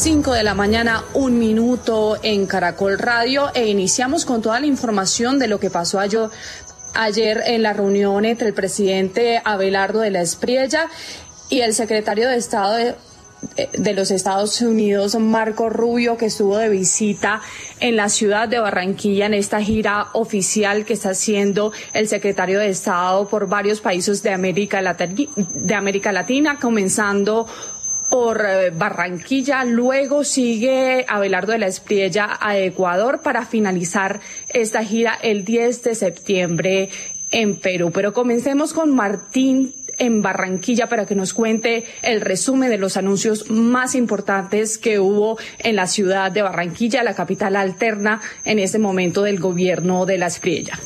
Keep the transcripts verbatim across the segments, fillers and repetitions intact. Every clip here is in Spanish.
cinco de la mañana, un minuto en Caracol Radio, e iniciamos con toda la información de lo que pasó ayer, ayer en la reunión entre el presidente Abelardo de la Espriella y el secretario de Estado de de los Estados Unidos, Marco Rubio, que estuvo de visita en la ciudad de Barranquilla en esta gira oficial que está haciendo el secretario de Estado por varios países de América Latina, de América Latina, comenzando por Barranquilla. Luego sigue Abelardo de la Espriella a Ecuador para finalizar esta gira el diez de septiembre en Perú. Pero comencemos con Martín en Barranquilla para que nos cuente el resumen de los anuncios más importantes que hubo en la ciudad de Barranquilla, la capital alterna en este momento del gobierno de la Espriella.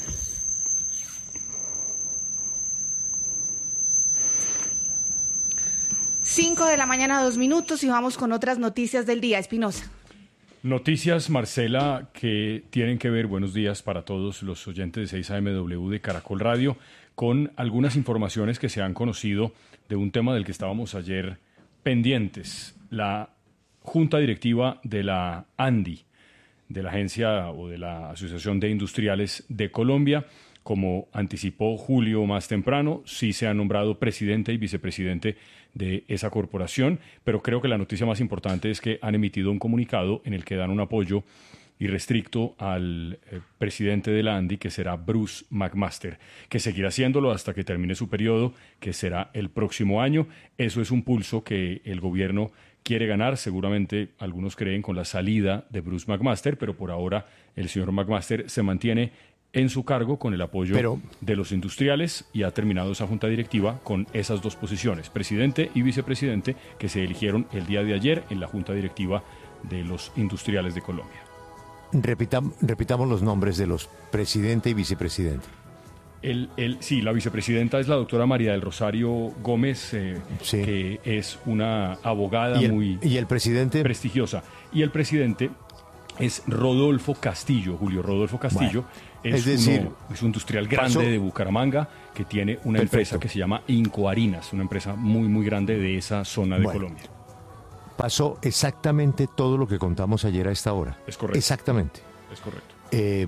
Cinco de la mañana, dos minutos, y vamos con otras noticias del día. Espinosa. Noticias, Marcela, que tienen que ver, buenos días para todos los oyentes de seis A M W de Caracol Radio, con algunas informaciones que se han conocido de un tema del que estábamos ayer pendientes. La Junta Directiva de la ANDI, de la Agencia o de la Asociación de Industriales de Colombia, como anticipó Julio más temprano, sí se ha nombrado presidente y vicepresidente de esa corporación, pero creo que la noticia más importante es que han emitido un comunicado en el que dan un apoyo irrestricto al eh, presidente de la ANDI, que será Bruce McMaster, que seguirá haciéndolo hasta que termine su periodo, que será el próximo año. Eso es un pulso que el gobierno quiere ganar, seguramente algunos creen con la salida de Bruce McMaster, pero por ahora el señor McMaster se mantiene en su cargo con el apoyo pero... de los industriales, y ha terminado esa junta directiva con esas dos posiciones, presidente y vicepresidente, que se eligieron el día de ayer en la junta directiva de los industriales de Colombia. Repitam, repitamos los nombres de los presidente y vicepresidente. El, el, sí, la vicepresidenta es la doctora María del Rosario Gómez, eh, sí. que es una abogada ¿Y el, muy ¿y el presidente? prestigiosa. Y el presidente es Rodolfo Castillo, Julio Rodolfo Castillo. Bueno, es, es decir, uno, es un industrial grande pasó, de Bucaramanga que tiene una perfecto. empresa que se llama Incoharinas, una empresa muy, muy grande de esa zona de bueno. Colombia. Pasó exactamente todo lo que contamos ayer a esta hora. Es correcto. Exactamente. Es correcto. Eh,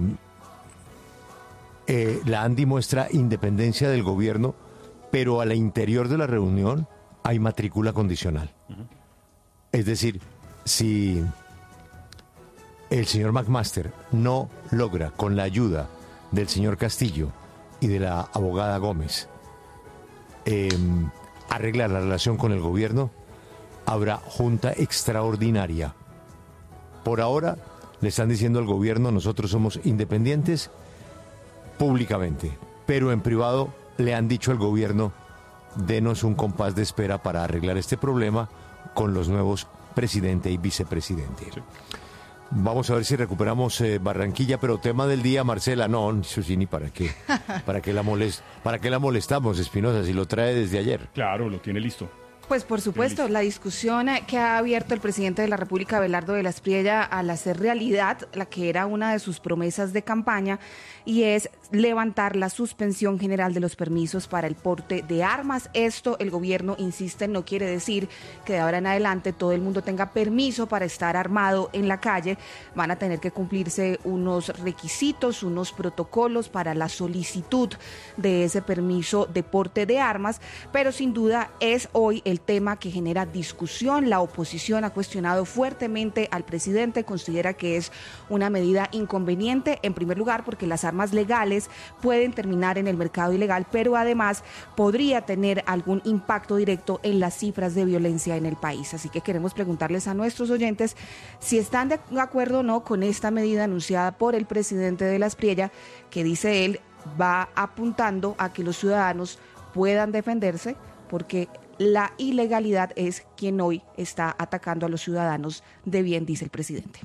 eh, la ANDI muestra independencia del gobierno, pero al interior de la reunión hay matrícula condicional. Uh-huh. Es decir, si el señor McMaster no logra, con la ayuda del señor Castillo y de la abogada Gómez, eh, arreglar la relación con el gobierno, habrá junta extraordinaria. Por ahora le están diciendo al gobierno: nosotros somos independientes públicamente, pero en privado le han dicho al gobierno: denos un compás de espera para arreglar este problema con los nuevos presidente y vicepresidente. Sí. Vamos a ver si recuperamos eh, Barranquilla, pero tema del día, Marcela, no, eso sí, ni para qué, para qué la molest, para qué la molestamos, Espinosa, si lo trae desde ayer. Claro, lo tiene listo. Pues por supuesto, la discusión que ha abierto el presidente de la República, Abelardo de la Espriella, al hacer realidad la que era una de sus promesas de campaña, y es levantar la suspensión general de los permisos para el porte de armas. Esto, el gobierno insiste, no quiere decir que de ahora en adelante todo el mundo tenga permiso para estar armado en la calle. Van a tener que cumplirse unos requisitos, unos protocolos para la solicitud de ese permiso de porte de armas, pero sin duda es hoy el tema que genera discusión. La oposición ha cuestionado fuertemente al presidente, considera que es una medida inconveniente, en primer lugar porque las armas legales pueden terminar en el mercado ilegal, pero además podría tener algún impacto directo en las cifras de violencia en el país. Así que queremos preguntarles a nuestros oyentes si están de acuerdo o no con esta medida anunciada por el presidente de la Espriella, que dice él va apuntando a que los ciudadanos puedan defenderse, porque la ilegalidad es quien hoy está atacando a los ciudadanos de bien, dice el presidente.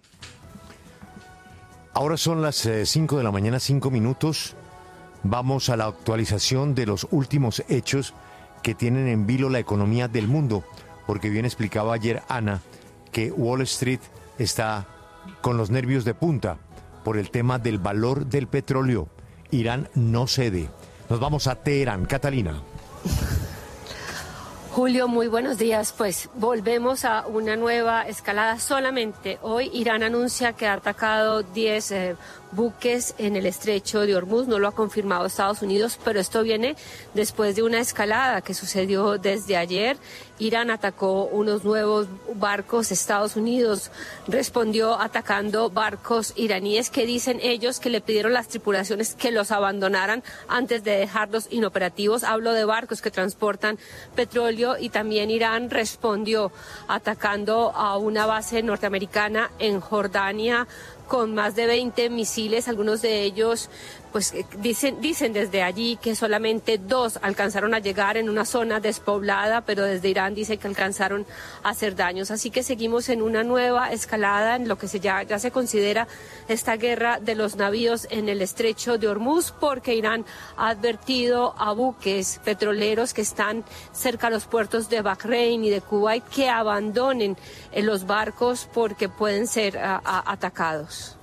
Ahora son las cinco de la mañana, cinco minutos. Vamos a la actualización de los últimos hechos que tienen en vilo la economía del mundo, porque bien explicaba ayer Ana que Wall Street está con los nervios de punta por el tema del valor del petróleo. Irán no cede. Nos vamos a Teherán. Catalina. Julio, muy buenos días. Pues volvemos a una nueva escalada. Solamente hoy Irán anuncia que ha atacado diez eh, buques en el estrecho de Hormuz. No lo ha confirmado Estados Unidos, pero esto viene después de una escalada que sucedió desde ayer. Irán atacó unos nuevos barcos. Estados Unidos respondió atacando barcos iraníes que dicen ellos que le pidieron las tripulaciones que los abandonaran antes de dejarlos inoperativos. Hablo de barcos que transportan petróleo, y también Irán respondió atacando a una base norteamericana en Jordania con más de veinte misiles, algunos de ellos pues dicen, dicen desde allí que solamente dos alcanzaron a llegar en una zona despoblada, pero desde Irán dicen que alcanzaron a hacer daños. Así que seguimos en una nueva escalada en lo que se ya, ya se considera esta guerra de los navíos en el estrecho de Hormuz, porque Irán ha advertido a buques petroleros que están cerca de los puertos de Bahrein y de Kuwait que abandonen los barcos porque pueden ser a, a, atacados.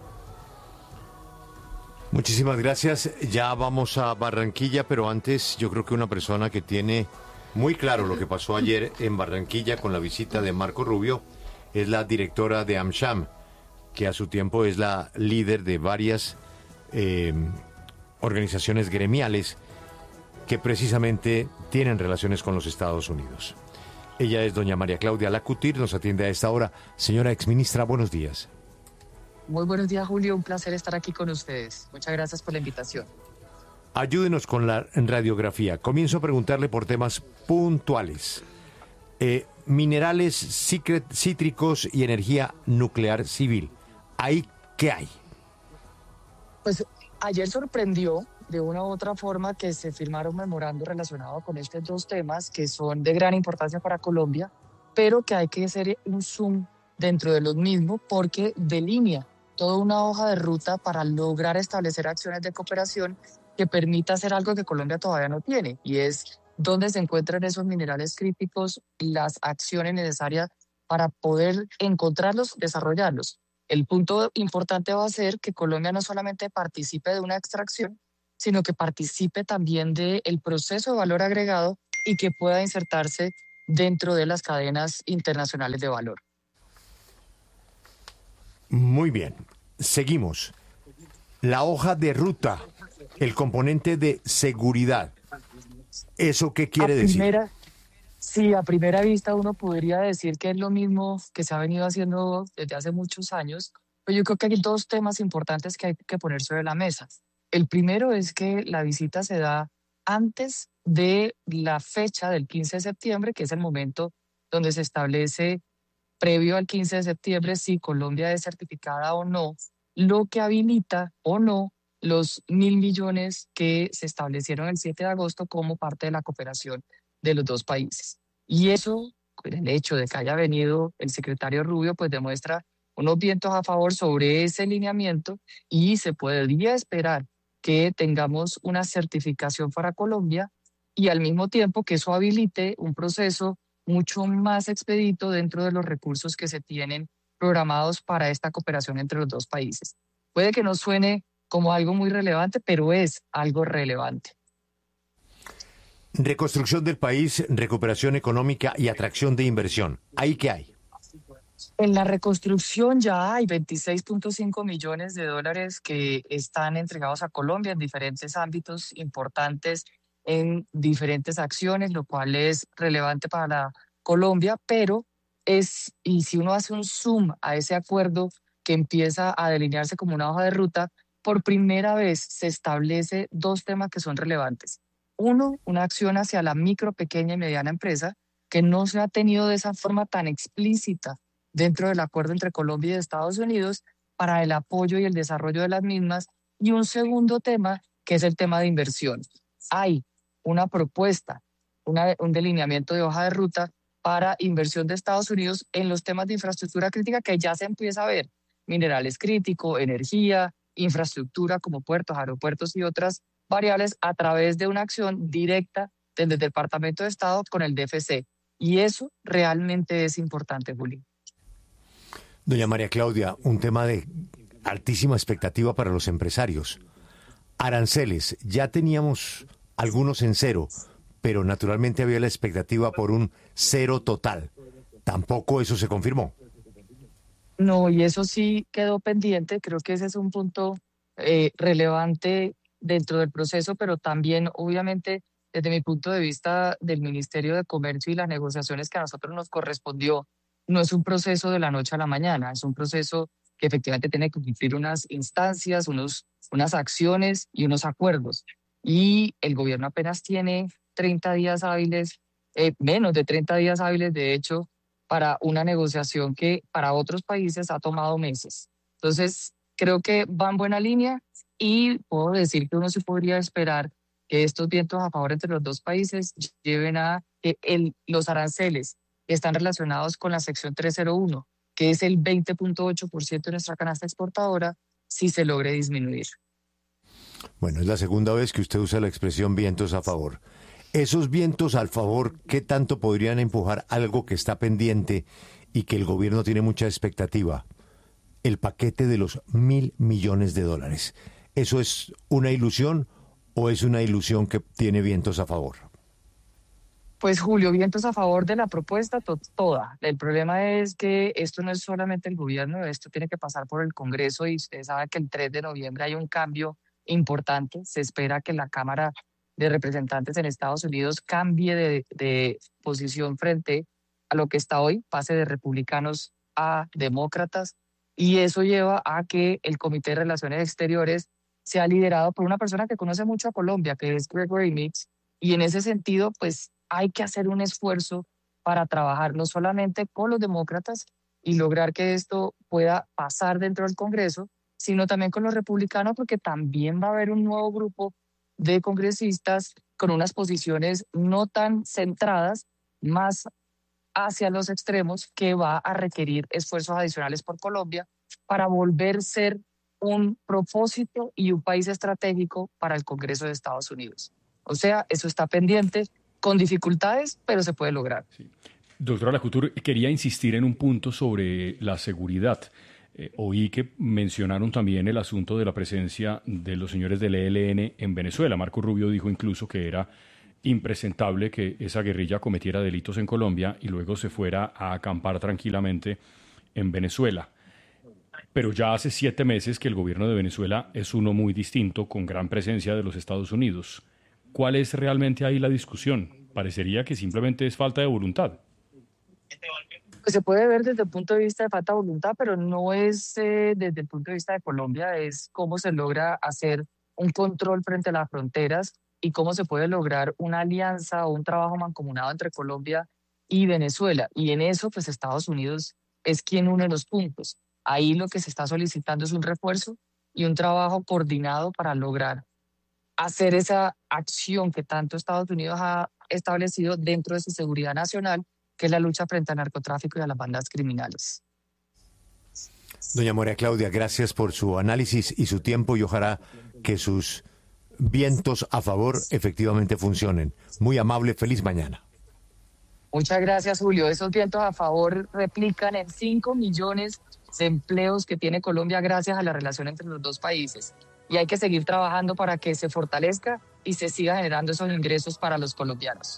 Muchísimas gracias. Ya vamos a Barranquilla, pero antes yo creo que una persona que tiene muy claro lo que pasó ayer en Barranquilla con la visita de Marco Rubio es la directora de AmSham, que a su tiempo es la líder de varias eh, organizaciones gremiales que precisamente tienen relaciones con los Estados Unidos. Ella es doña María Claudia Lacutir, nos atiende a esta hora. Señora exministra, buenos días. Muy buenos días, Julio. Un placer estar aquí con ustedes. Muchas gracias por la invitación. Ayúdenos con la radiografía. Comienzo a preguntarle por temas puntuales. Eh, minerales cítricos y energía nuclear civil. ¿Ahí qué hay? Pues ayer sorprendió de una u otra forma que se firmaron memorandos relacionados con estos dos temas que son de gran importancia para Colombia, pero que hay que hacer un zoom dentro de los mismos porque delinea toda una hoja de ruta para lograr establecer acciones de cooperación que permita hacer algo que Colombia todavía no tiene, y es dónde se encuentran esos minerales críticos, las acciones necesarias para poder encontrarlos, desarrollarlos. El punto importante va a ser que Colombia no solamente participe de una extracción, sino que participe también del proceso de valor agregado y que pueda insertarse dentro de las cadenas internacionales de valor. Muy bien, seguimos. La hoja de ruta, el componente de seguridad. ¿Eso qué quiere a primera, decir? Sí, a primera vista uno podría decir que es lo mismo que se ha venido haciendo desde hace muchos años, pero yo creo que hay dos temas importantes que hay que poner sobre la mesa. El primero es que la visita se da antes de la fecha del quince de septiembre, que es el momento donde se establece, previo al quince de septiembre, si Colombia es certificada o no, lo que habilita o no los mil millones que se establecieron el siete de agosto como parte de la cooperación de los dos países. Y eso, el hecho de que haya venido el secretario Rubio, pues demuestra unos vientos a favor sobre ese lineamiento, y se podría esperar que tengamos una certificación para Colombia y al mismo tiempo que eso habilite un proceso mucho más expedito dentro de los recursos que se tienen programados para esta cooperación entre los dos países. Puede que no suene como algo muy relevante, pero es algo relevante. Reconstrucción del país, recuperación económica y atracción de inversión. ¿Ahí qué hay? En la reconstrucción ya hay veintiséis punto cinco millones de dólares que están entregados a Colombia en diferentes ámbitos importantes, en diferentes acciones, lo cual es relevante para la Colombia, pero es, y si uno hace un zoom a ese acuerdo que empieza a delinearse como una hoja de ruta, por primera vez se establece dos temas que son relevantes. Uno, una acción hacia la micro, pequeña y mediana empresa, que no se ha tenido de esa forma tan explícita dentro del acuerdo entre Colombia y Estados Unidos para el apoyo y el desarrollo de las mismas. Y un segundo tema, que es el tema de inversión. Hay una propuesta, una, un delineamiento de hoja de ruta para inversión de Estados Unidos en los temas de infraestructura crítica que ya se empieza a ver. Minerales críticos, energía, infraestructura como puertos, aeropuertos y otras variables a través de una acción directa desde el Departamento de Estado con el D F C. Y eso realmente es importante, Juli. Doña María Claudia, un tema de altísima expectativa para los empresarios. Aranceles, ya teníamos algunos en cero, pero naturalmente había la expectativa por un cero total. Tampoco eso se confirmó. No, y eso sí quedó pendiente. Creo que ese es un punto eh, relevante dentro del proceso, pero también, obviamente, desde mi punto de vista del Ministerio de Comercio y las negociaciones que a nosotros nos correspondió, no es un proceso de la noche a la mañana, es un proceso que efectivamente tiene que cumplir unas instancias, unos, unas acciones y unos acuerdos. Y el gobierno apenas tiene treinta días hábiles, eh, menos de treinta días hábiles, de hecho, para una negociación que para otros países ha tomado meses. Entonces, creo que va en buena línea y puedo decir que uno sí podría esperar que estos vientos a favor entre los dos países lleven a que el, los aranceles que están relacionados con la sección trescientos uno, que es el veinte punto ocho por ciento de nuestra canasta exportadora, sí se logre disminuir. Bueno, es la segunda vez que usted usa la expresión vientos a favor. Esos vientos al favor, ¿qué tanto podrían empujar algo que está pendiente y que el gobierno tiene mucha expectativa? El paquete de los mil millones de dólares. ¿Eso es una ilusión o es una ilusión que tiene vientos a favor? Pues Julio, vientos a favor de la propuesta to- toda. El problema es que esto no es solamente el gobierno, esto tiene que pasar por el Congreso y usted sabe que el tres de noviembre hay un cambio importante. Se espera que la Cámara de Representantes en Estados Unidos cambie de, de posición frente a lo que está hoy, pase de republicanos a demócratas, y eso lleva a que el Comité de Relaciones Exteriores sea liderado por una persona que conoce mucho a Colombia, que es Gregory Meeks, y en ese sentido, pues hay que hacer un esfuerzo para trabajar no solamente con los demócratas y lograr que esto pueda pasar dentro del Congreso, sino también con los republicanos, porque también va a haber un nuevo grupo de congresistas con unas posiciones no tan centradas, más hacia los extremos, que va a requerir esfuerzos adicionales por Colombia para volver a ser un propósito y un país estratégico para el Congreso de Estados Unidos. O sea, eso está pendiente, con dificultades, pero se puede lograr. Sí. Doctora Lacouture, quería insistir en un punto sobre la seguridad. Eh, oí que mencionaron también el asunto de la presencia de los señores del E L N en Venezuela. Marco Rubio dijo incluso que era impresentable que esa guerrilla cometiera delitos en Colombia y luego se fuera a acampar tranquilamente en Venezuela. Pero ya hace siete meses que el gobierno de Venezuela es uno muy distinto, con gran presencia de los Estados Unidos. ¿Cuál es realmente ahí la discusión? Parecería que simplemente es falta de voluntad. Pues se puede ver desde el punto de vista de falta de voluntad, pero no es eh, desde el punto de vista de Colombia, es cómo se logra hacer un control frente a las fronteras y cómo se puede lograr una alianza o un trabajo mancomunado entre Colombia y Venezuela. Y en eso, pues Estados Unidos es quien une los puntos. Ahí lo que se está solicitando es un refuerzo y un trabajo coordinado para lograr hacer esa acción que tanto Estados Unidos ha establecido dentro de su seguridad nacional, que es la lucha frente al narcotráfico y a las bandas criminales. Doña María Claudia, gracias por su análisis y su tiempo y ojalá que sus vientos a favor efectivamente funcionen. Muy amable, feliz mañana. Muchas gracias, Julio. Esos vientos a favor replican en cinco millones de empleos que tiene Colombia gracias a la relación entre los dos países. Y hay que seguir trabajando para que se fortalezca y se siga generando esos ingresos para los colombianos.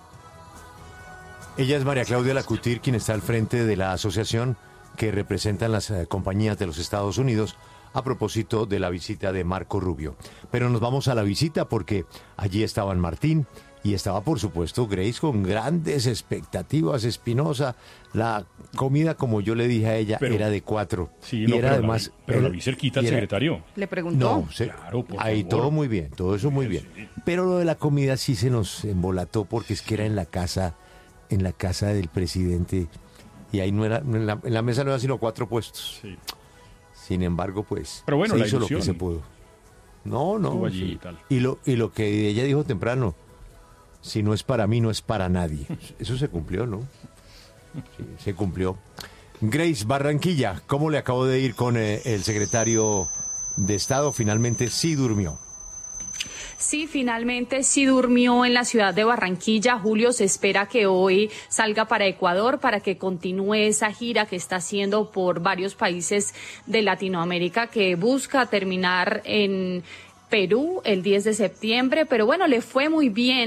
Ella es María Claudia Lacouture, quien está al frente de la asociación que representan las eh, compañías de los Estados Unidos a propósito de la visita de Marco Rubio. Pero nos vamos a la visita porque allí estaban Martín y estaba, por supuesto, Grace con grandes expectativas. Espinosa, la comida, como yo le dije a ella, pero, era de cuatro. Sí, y no, era pero además... La, pero la vi cerquita al secretario. ¿Le preguntó? No, se, claro, por ahí favor. todo muy bien, todo eso muy bien. Pero lo de la comida sí se nos embolató porque es que era en la casa, en la casa del presidente y ahí no era, en la, en la mesa no era sino cuatro puestos. Sí. Sin embargo, pues pero bueno, se la hizo ilusión. lo que se pudo. No, no. Allí Sí. y, tal. y lo y lo que ella dijo temprano, si no es para mí, no es para nadie. Eso se cumplió, ¿no? Sí, se cumplió. Grace, Barranquilla, ¿cómo le acabó de ir con eh, el secretario de Estado? Finalmente sí durmió. Sí, finalmente sí durmió en la ciudad de Barranquilla. Julio, se espera que hoy salga para Ecuador para que continúe esa gira que está haciendo por varios países de Latinoamérica, que busca terminar en Perú el diez de septiembre, pero bueno, le fue muy bien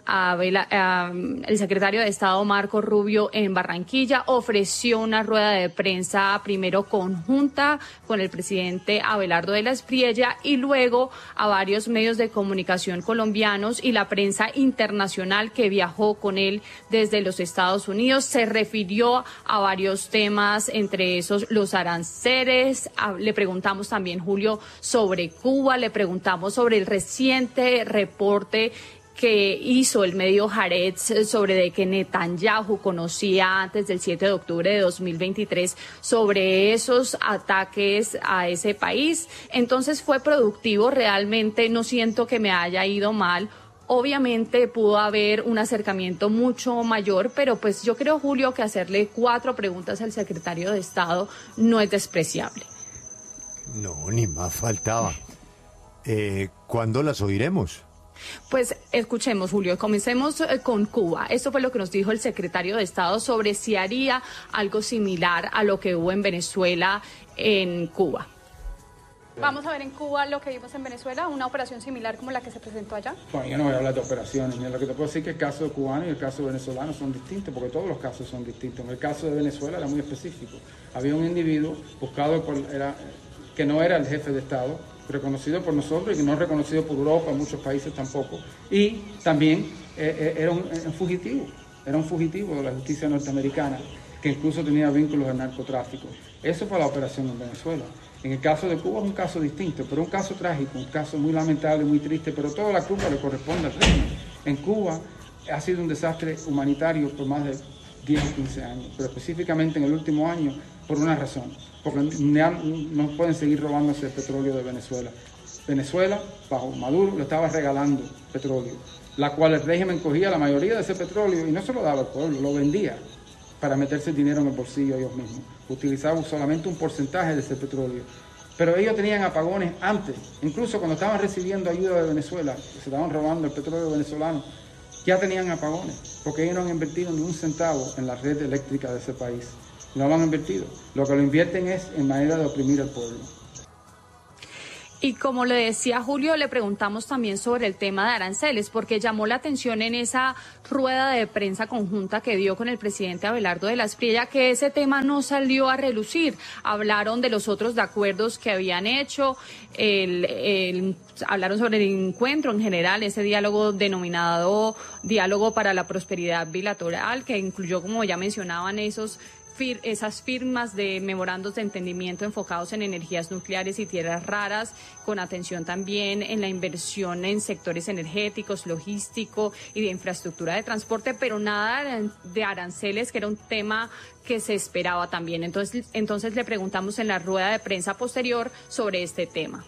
a Vela, a, el secretario de Estado Marco Rubio en Barranquilla ofreció una rueda de prensa primero conjunta con el presidente Abelardo de la Espriella y luego a varios medios de comunicación colombianos y la prensa internacional que viajó con él desde los Estados Unidos. Se refirió a varios temas, entre esos los aranceles. A, le preguntamos también, Julio, sobre Cuba, le preguntamos sobre el reciente reporte que hizo el medio Haaretz sobre de que Netanyahu conocía antes del siete de octubre de dos mil veintitrés sobre esos ataques a ese país. Entonces fue productivo, realmente no siento que me haya ido mal. Obviamente pudo haber un acercamiento mucho mayor, pero pues yo creo, Julio, que hacerle cuatro preguntas al secretario de Estado no es despreciable. No, ni más faltaba. Eh, ¿Cuándo las oiremos? Pues escuchemos, Julio, comencemos con Cuba. Esto fue lo que nos dijo el secretario de Estado sobre si haría algo similar a lo que hubo en Venezuela en Cuba. Vamos a ver en Cuba lo que vimos en Venezuela, una operación similar como la que se presentó allá. Bueno, yo no voy a hablar de operaciones, lo que te puedo decir es que el caso cubano y el caso venezolano son distintos, porque todos los casos son distintos. En el caso de Venezuela era muy específico. Había un individuo buscado por, era, que no era el jefe de Estado, reconocido por nosotros y no reconocido por Europa, en muchos países tampoco. Y también eh, era un, un fugitivo, era un fugitivo de la justicia norteamericana, que incluso tenía vínculos al narcotráfico. Eso fue la operación en Venezuela. En el caso de Cuba es un caso distinto, pero un caso trágico, un caso muy lamentable, muy triste, pero toda la culpa le corresponde al régimen. En Cuba ha sido un desastre humanitario por más de diez o quince años, pero específicamente en el último año por una razón, porque no pueden seguir robándose el petróleo de Venezuela. Venezuela, bajo Maduro, le estaba regalando petróleo, la cual el régimen cogía la mayoría de ese petróleo y no se lo daba al pueblo, lo vendía para meterse el dinero en el bolsillo ellos mismos. Utilizaban solamente un porcentaje de ese petróleo. Pero ellos tenían apagones antes, incluso cuando estaban recibiendo ayuda de Venezuela, se estaban robando el petróleo venezolano, ya tenían apagones, porque ellos no han invertido ni un centavo en la red eléctrica de ese país. No lo han invertido. Lo que lo invierten es en manera de oprimir al pueblo. Y como le decía Julio, le preguntamos también sobre el tema de aranceles, porque llamó la atención en esa rueda de prensa conjunta que dio con el presidente Abelardo de la Espriella, que ese tema no salió a relucir. Hablaron de los otros acuerdos que habían hecho, el, el, hablaron sobre el encuentro en general, ese diálogo denominado Diálogo para la Prosperidad Bilateral, que incluyó, como ya mencionaban, esos Fir, esas firmas de memorandos de entendimiento enfocados en energías nucleares y tierras raras, con atención también en la inversión en sectores energéticos, logístico y de infraestructura de transporte, pero nada de aranceles, que era un tema que se esperaba también. Entonces, entonces le preguntamos en la rueda de prensa posterior sobre este tema.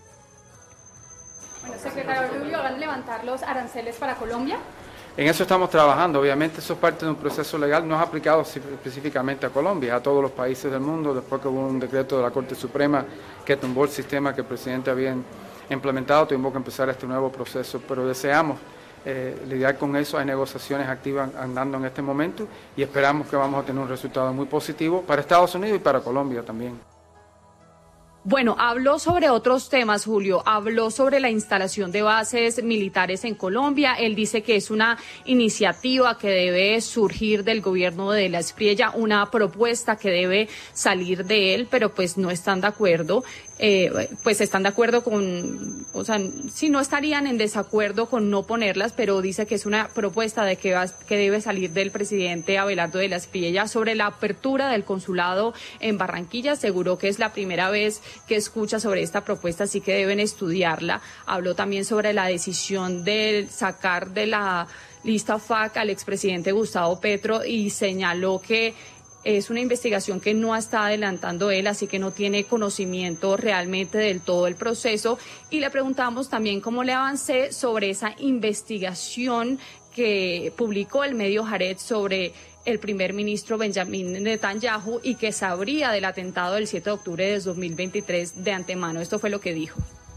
Bueno, secretario Rubio, ¿van a levantar los aranceles para Colombia? En eso estamos trabajando. Obviamente eso es parte de un proceso legal, no es aplicado específicamente a Colombia, a todos los países del mundo, después que hubo un decreto de la Corte Suprema que tumbó el sistema que el presidente había implementado, tuvimos que empezar este nuevo proceso, pero deseamos eh, lidiar con eso. Hay negociaciones activas andando en este momento y esperamos que vamos a tener un resultado muy positivo para Estados Unidos y para Colombia también. Bueno, habló sobre otros temas, Julio. Habló sobre la instalación de bases militares en Colombia. Él dice que es una iniciativa que debe surgir del gobierno de la Espriella, una propuesta que debe salir de él, pero pues no están de acuerdo. Eh, pues están de acuerdo con, o sea, sí, no estarían en desacuerdo con no ponerlas, pero dice que es una propuesta de que, va, que debe salir del presidente Abelardo de la Espriella sobre la apertura del consulado en Barranquilla. Aseguró que es la primera vez que escucha sobre esta propuesta, así que deben estudiarla. Habló también sobre la decisión de sacar de la lista F A C al expresidente Gustavo Petro y señaló que es una investigación que no está adelantando él, así que no tiene conocimiento realmente del todo el proceso. Y le preguntamos también cómo le avancé sobre esa investigación que publicó el medio Haaretz sobre el primer ministro Benjamin Netanyahu y que sabría del atentado del siete de octubre de dos mil veintitrés de antemano. Esto fue lo que dijo.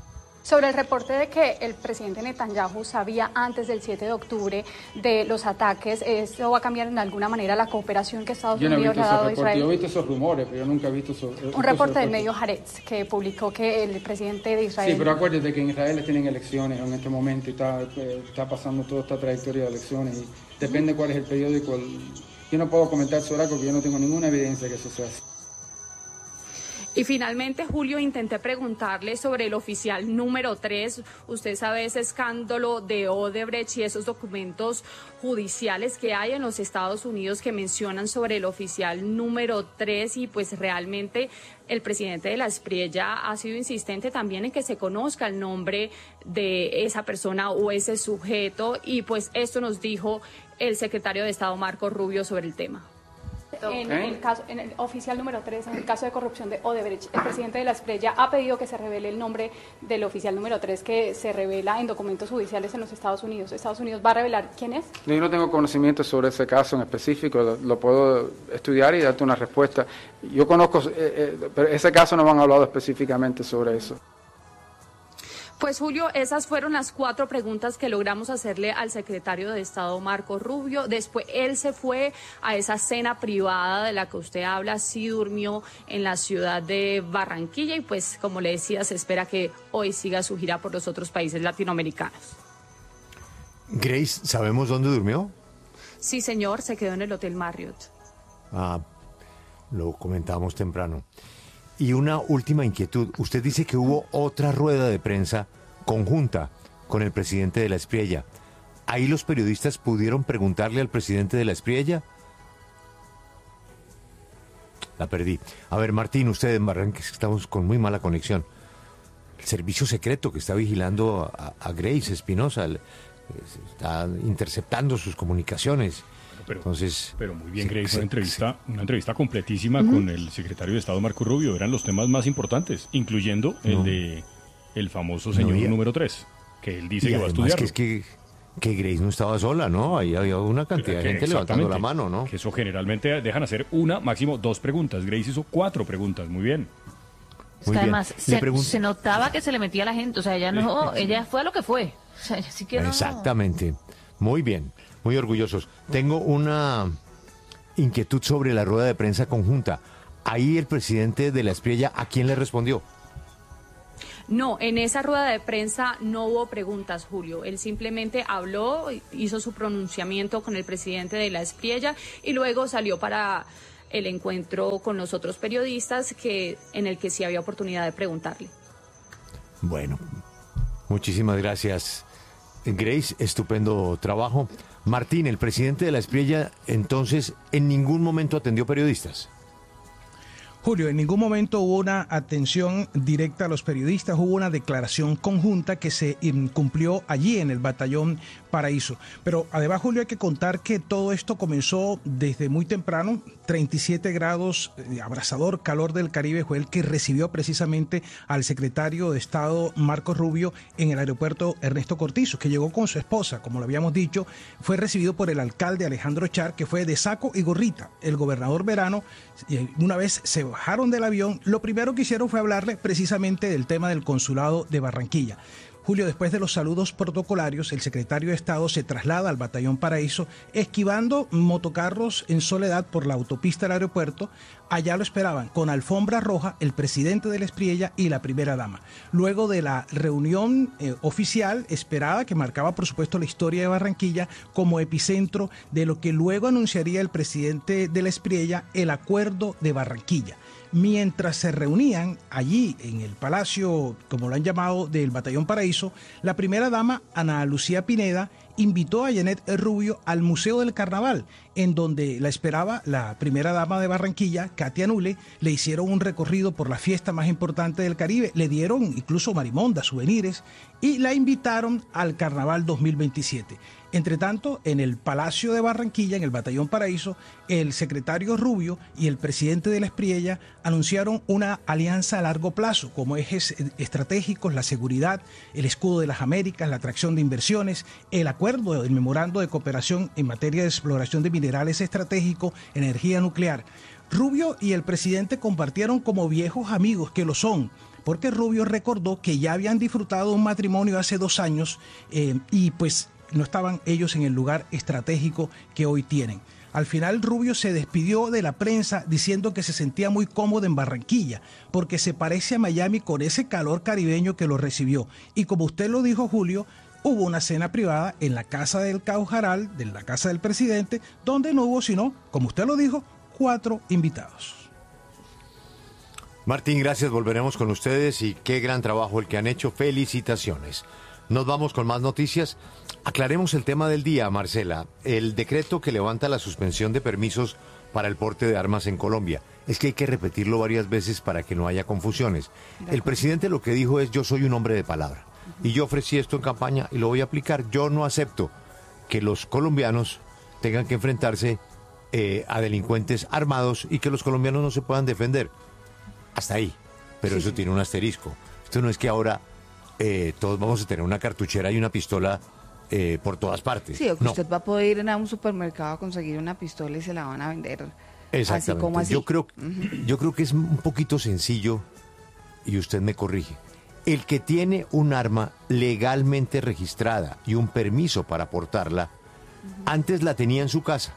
Sobre el reporte de que el presidente Netanyahu sabía antes del siete de octubre de los ataques, ¿eso va a cambiar en alguna manera la cooperación que Estados yo no Unidos le ha dado a Israel? Yo he visto esos rumores, pero yo nunca he visto esos... Un reporte del medio Haaretz que publicó que el presidente de Israel... Sí, pero acuérdate que en Israel tienen elecciones en este momento y está, está pasando toda esta trayectoria de elecciones y depende cuál es el periódico. Yo no puedo comentar sobre algo porque yo no tengo ninguna evidencia que eso sea así. Y finalmente, Julio, intenté preguntarle sobre el oficial número tres. Usted sabe ese escándalo de Odebrecht y esos documentos judiciales que hay en los Estados Unidos que mencionan sobre el oficial número tres y pues realmente el presidente de la Espriella ha sido insistente también en que se conozca el nombre de esa persona o ese sujeto y pues esto nos dijo el secretario de Estado Marco Rubio sobre el tema. En el caso, en el oficial número tres, en el caso de corrupción de Odebrecht, el presidente de la Espriella ha pedido que se revele el nombre del oficial número tres que se revela en documentos judiciales en los Estados Unidos. ¿Estados Unidos va a revelar quién es? Yo no tengo conocimiento sobre ese caso en específico, lo, lo puedo estudiar y darte una respuesta. Yo conozco, eh, eh, pero ese caso no me han hablado específicamente sobre eso. Pues Julio, esas fueron las cuatro preguntas que logramos hacerle al secretario de Estado Marco Rubio. Después él se fue a esa cena privada de la que usted habla, sí durmió en la ciudad de Barranquilla y pues como le decía, se espera que hoy siga su gira por los otros países latinoamericanos. Grace, ¿sabemos dónde durmió? Sí, señor, se quedó en el Hotel Marriott. Ah, lo comentábamos temprano. Y una última inquietud. Usted dice que hubo otra rueda de prensa conjunta con el presidente de la Espriella. ¿Ahí los periodistas pudieron preguntarle al presidente de la Espriella? La perdí. A ver, Martín, usted en Barranquilla, estamos con muy mala conexión. El servicio secreto que está vigilando a, a Grace Espinosa está interceptando sus comunicaciones. Pero, Entonces, pero muy bien, sí, Grace, sí, una entrevista, sí. una entrevista completísima uh-huh. con el secretario de Estado Marco Rubio. Eran los temas más importantes, incluyendo no. el de el famoso señor no, número tres, que él dice y que va a estudiar. Que es que, que Grace no estaba sola, ¿no? Ahí había una cantidad que, de gente levantando la mano, ¿no? Que eso generalmente dejan hacer una, máximo dos preguntas. Grace hizo cuatro preguntas, muy bien. Muy Además, se, pregun- se notaba que se le metía a la gente, o sea, ella no, ella fue a lo que fue. O sea, así que no. Exactamente. Muy bien. Muy orgullosos. Tengo una inquietud sobre la rueda de prensa conjunta. Ahí el presidente de la Espriella, ¿a quién le respondió? No, en esa rueda de prensa no hubo preguntas, Julio. Él simplemente habló, hizo su pronunciamiento con el presidente de la Espriella y luego salió para el encuentro con los otros periodistas que en el que sí había oportunidad de preguntarle. Bueno, muchísimas gracias, Grace. Estupendo trabajo. Martín, el presidente de la Espriella, entonces, en ningún momento atendió periodistas. Julio, en ningún momento hubo una atención directa a los periodistas, hubo una declaración conjunta que se cumplió allí en el Batallón Paraíso. Pero además, Julio, hay que contar que todo esto comenzó desde muy temprano, treinta y siete grados, abrasador calor del Caribe, fue el que recibió precisamente al secretario de Estado Marco Rubio en el aeropuerto Ernesto Cortizo, que llegó con su esposa, como lo habíamos dicho, fue recibido por el alcalde Alejandro Char, que fue de saco y gorrita. El gobernador Verano, una vez se bajaron del avión, lo primero que hicieron fue hablarle precisamente del tema del consulado de Barranquilla. Julio, después de los saludos protocolarios, el secretario de Estado se traslada al Batallón Paraíso, esquivando motocarros en soledad por la autopista del aeropuerto. Allá lo esperaban, con alfombra roja, el presidente de la Espriella y la primera dama. Luego de la reunión eh, oficial esperada, que marcaba, por supuesto, la historia de Barranquilla como epicentro de lo que luego anunciaría el presidente de la Espriella, el Acuerdo de Barranquilla. Mientras se reunían allí en el palacio, como lo han llamado, del Batallón Paraíso, la primera dama, Ana Lucía Pineda, invitó a Janet Rubio al Museo del Carnaval, en donde la esperaba la primera dama de Barranquilla, Katia Nule. Le hicieron un recorrido por la fiesta más importante del Caribe, le dieron incluso marimondas, souvenirs, y la invitaron al Carnaval dos mil veintisiete. Entre tanto, en el Palacio de Barranquilla, en el Batallón Paraíso, el secretario Rubio y el presidente de la Espriella anunciaron una alianza a largo plazo, como ejes estratégicos, la seguridad, el escudo de las Américas, la atracción de inversiones, el acuerdo del memorando de cooperación en materia de exploración de minerales estratégicos, energía nuclear. Rubio y el presidente compartieron como viejos amigos, que lo son, porque Rubio recordó que ya habían disfrutado un matrimonio hace dos años eh, y pues no estaban ellos en el lugar estratégico que hoy tienen. Al final Rubio se despidió de la prensa diciendo que se sentía muy cómodo en Barranquilla porque se parece a Miami con ese calor caribeño que lo recibió. Y como usted lo dijo, Julio, hubo una cena privada en la casa del Caujaral, de la casa del presidente, donde no hubo sino, como usted lo dijo, cuatro invitados. Martín, gracias, volveremos con ustedes y qué gran trabajo el que han hecho, felicitaciones. Nos vamos con más noticias. Aclaremos el tema del día, Marcela. El decreto que levanta la suspensión de permisos para el porte de armas en Colombia. Es que hay que repetirlo varias veces para que no haya confusiones. El presidente lo que dijo es: yo soy un hombre de palabra. Uh-huh. Y yo ofrecí esto en campaña y lo voy a aplicar. Yo no acepto que los colombianos tengan que enfrentarse eh, a delincuentes armados y que los colombianos no se puedan defender. Hasta ahí. Pero sí, eso sí. Tiene un asterisco. Esto no es que ahora eh, todos vamos a tener una cartuchera y una pistola eh, por todas partes. Sí, o que no. usted va a poder ir a un supermercado a conseguir una pistola y se la van a vender. Exactamente. Así como así. Yo creo, uh-huh. yo creo que es un poquito sencillo, y usted me corrige. El que tiene un arma legalmente registrada y un permiso para portarla, uh-huh. antes la tenía en su casa.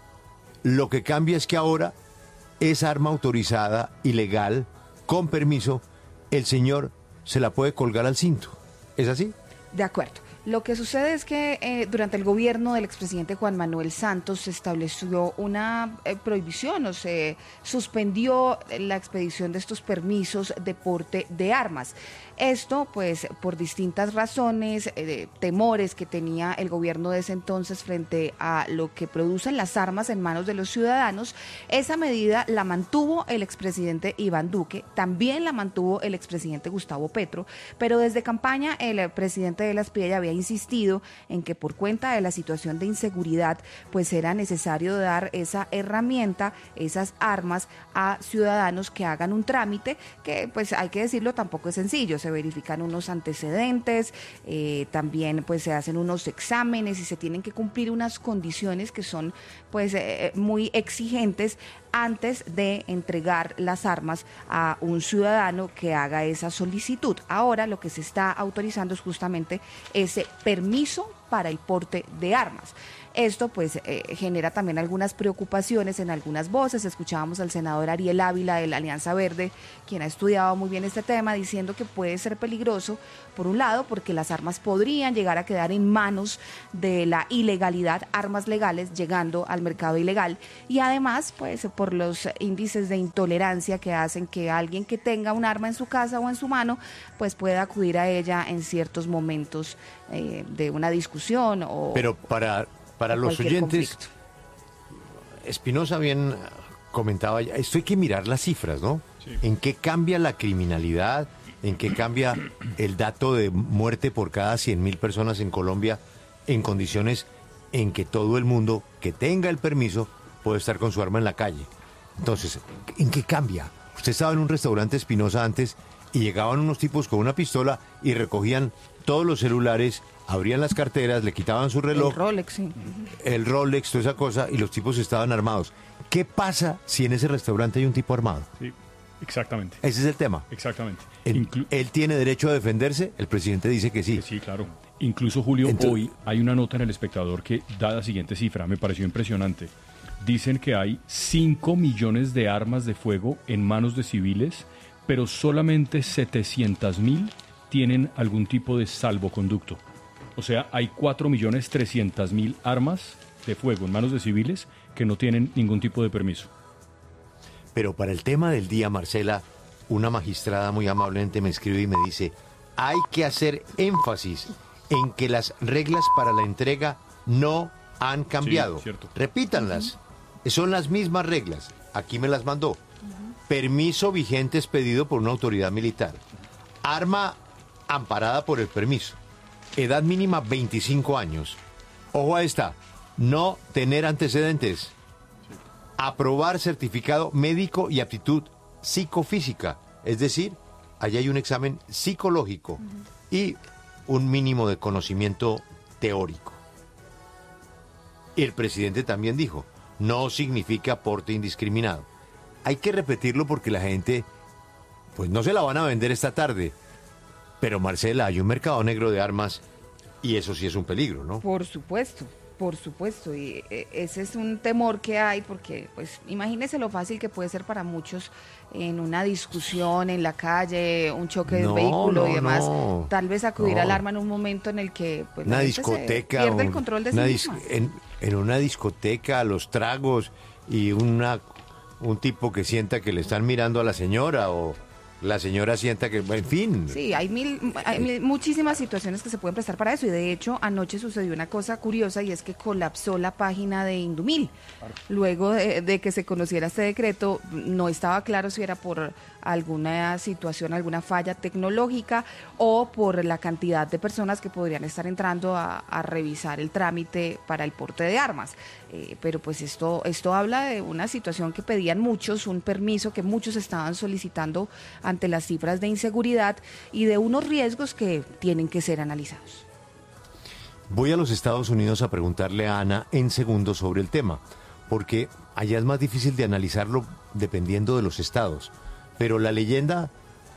Lo que cambia es que ahora esa arma autorizada y legal, con permiso, el señor se la puede colgar al cinto. ¿Es así? De acuerdo. Lo que sucede es que eh, durante el gobierno del expresidente Juan Manuel Santos se estableció una eh, prohibición o se suspendió la expedición de estos permisos de porte de armas. Esto, pues, por distintas razones, eh, temores que tenía el gobierno de ese entonces frente a lo que producen las armas en manos de los ciudadanos. Esa medida la mantuvo el expresidente Iván Duque, también la mantuvo el expresidente Gustavo Petro, pero desde campaña el presidente de la Espriella había insistido en que por cuenta de la situación de inseguridad, pues era necesario dar esa herramienta, esas armas a ciudadanos que hagan un trámite que, pues, hay que decirlo, tampoco es sencillo. Se verifican unos antecedentes, eh, también pues se hacen unos exámenes y se tienen que cumplir unas condiciones que son pues eh, muy exigentes antes de entregar las armas a un ciudadano que haga esa solicitud. Ahora lo que se está autorizando es justamente ese permiso para el porte de armas. Esto pues eh, genera también algunas preocupaciones en algunas voces. Escuchábamos al senador Ariel Ávila de la Alianza Verde, quien ha estudiado muy bien este tema, diciendo que puede ser peligroso, por un lado, porque las armas podrían llegar a quedar en manos de la ilegalidad, armas legales llegando al mercado ilegal, y además pues por los índices de intolerancia que hacen que alguien que tenga un arma en su casa o en su mano pues pueda acudir a ella en ciertos momentos eh, de una discusión o... Pero para... Para los oyentes, conflicto. Espinosa bien comentaba, esto hay que mirar las cifras, ¿no? Sí. ¿En qué cambia la criminalidad? ¿En qué cambia el dato de muerte por cada cien mil personas en Colombia en condiciones en que todo el mundo que tenga el permiso puede estar con su arma en la calle? Entonces, ¿en qué cambia? Usted estaba en un restaurante, Espinosa, antes y llegaban unos tipos con una pistola y recogían todos los celulares, abrían las carteras, le quitaban su reloj. El Rolex, sí. El Rolex, toda esa cosa, y los tipos estaban armados. ¿Qué pasa si en ese restaurante hay un tipo armado? Sí, exactamente. Ese es el tema. Exactamente. ¿Él, Inclu- ¿él tiene derecho a defenderse? El presidente dice que sí. Que sí, claro. Incluso, Julio, Entonces, hoy hay una nota en El Espectador que da la siguiente cifra, me pareció impresionante. Dicen que hay cinco millones de armas de fuego en manos de civiles, pero solamente setecientos mil tienen algún tipo de salvoconducto. O sea, hay cuatro millones trescientos mil armas de fuego en manos de civiles que no tienen ningún tipo de permiso. Pero para el tema del día, Marcela, una magistrada muy amablemente me escribe y me dice: hay que hacer énfasis en que las reglas para la entrega no han cambiado. Sí, cierto. Repítanlas. Uh-huh. Son las mismas reglas. Aquí me las mandó. Uh-huh. Permiso vigente expedido por una autoridad militar. Arma amparada por el permiso. Edad mínima veinticinco años. Ojo a esta. No tener antecedentes. Aprobar certificado médico y aptitud psicofísica. Es decir, allá hay un examen psicológico uh-huh. y un mínimo de conocimiento teórico. Y el presidente también dijo, no significa porte indiscriminado. Hay que repetirlo porque la gente pues no se la van a vender esta tarde. Pero Marcela, hay un mercado negro de armas y eso sí es un peligro, ¿no? Por supuesto. Por supuesto, y ese es un temor que hay porque, pues, imagínese lo fácil que puede ser para muchos en una discusión en la calle, un choque de no, un vehículo no, y demás, no, tal vez acudir no. al arma en un momento en el que pues, una la gente discoteca, se pierde un, el control de sí una misma. En, en una discoteca, los tragos y una un tipo que sienta que le están mirando a la señora o la señora sienta que, en fin. Sí, hay, mil, hay mil, muchísimas situaciones que se pueden prestar para eso y de hecho anoche sucedió una cosa curiosa y es que colapsó la página de Indumil. Luego de, de que se conociera este decreto, no estaba claro si era por alguna situación, alguna falla tecnológica o por la cantidad de personas que podrían estar entrando a, a revisar el trámite para el porte de armas. Eh, pero pues esto, esto habla de una situación que pedían muchos, un permiso que muchos estaban solicitando ante las cifras de inseguridad y de unos riesgos que tienen que ser analizados. Voy a los Estados Unidos a preguntarle a Ana en segundos sobre el tema, porque allá es más difícil de analizarlo dependiendo de los estados. Pero la leyenda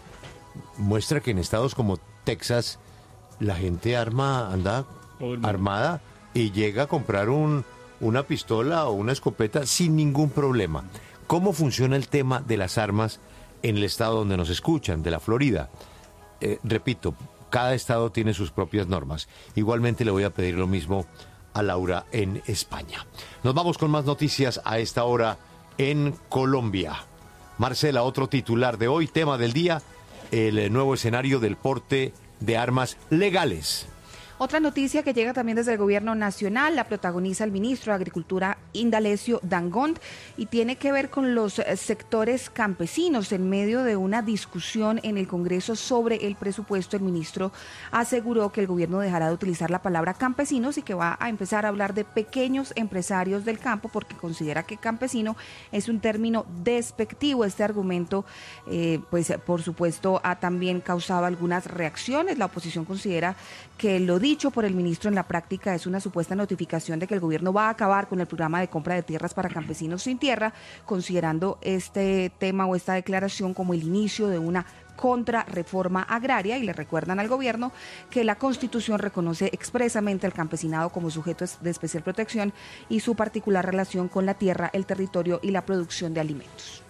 muestra que en estados como Texas la gente arma, anda armada y llega a comprar un, una pistola o una escopeta sin ningún problema. ¿Cómo funciona el tema de las armas en el estado donde nos escuchan, de la Florida? Eh, repito, cada estado tiene sus propias normas. Igualmente le voy a pedir lo mismo a Laura en España. Nos vamos con más noticias a esta hora en Colombia. Marcela, otro titular de hoy, tema del día, el nuevo escenario del porte de armas legales. Otra noticia que llega también desde el gobierno nacional, la protagoniza el ministro de Agricultura Indalecio Dangond y tiene que ver con los sectores campesinos. En medio de una discusión en el Congreso sobre el presupuesto, el ministro aseguró que el gobierno dejará de utilizar la palabra campesinos y que va a empezar a hablar de pequeños empresarios del campo porque considera que campesino es un término despectivo. Este argumento, eh, pues por supuesto, ha también causado algunas reacciones. La oposición considera que lo dicho por el ministro en la práctica es una supuesta notificación de que el gobierno va a acabar con el programa de compra de tierras para campesinos sin tierra, considerando este tema o esta declaración como el inicio de una contrarreforma agraria, y le recuerdan al gobierno que la Constitución reconoce expresamente al campesinado como sujeto de especial protección y su particular relación con la tierra, el territorio y la producción de alimentos.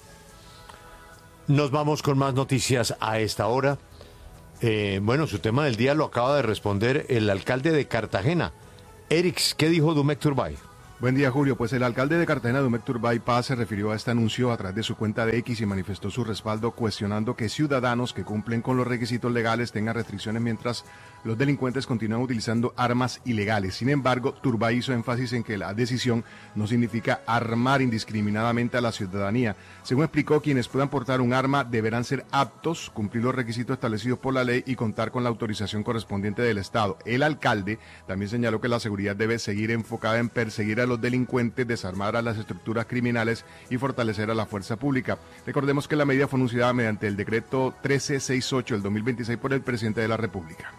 Nos vamos con más noticias a esta hora. Eh, bueno, su tema del día lo acaba de responder el alcalde de Cartagena. Erix, ¿qué dijo Dumek Turbay? Buen día, Julio. Pues el alcalde de Cartagena, Dumek Turbay Paz, se refirió a este anuncio a través de su cuenta de X y manifestó su respaldo cuestionando que ciudadanos que cumplen con los requisitos legales tengan restricciones mientras los delincuentes continúan utilizando armas ilegales. Sin embargo, Turbay hizo énfasis en que la decisión no significa armar indiscriminadamente a la ciudadanía. Según explicó, quienes puedan portar un arma deberán ser aptos, cumplir los requisitos establecidos por la ley y contar con la autorización correspondiente del Estado. El alcalde también señaló que la seguridad debe seguir enfocada en perseguir a los delincuentes, desarmar a las estructuras criminales y fortalecer a la fuerza pública. Recordemos que la medida fue anunciada mediante el decreto trece sesenta y ocho del dos mil veintiséis por el presidente de la República.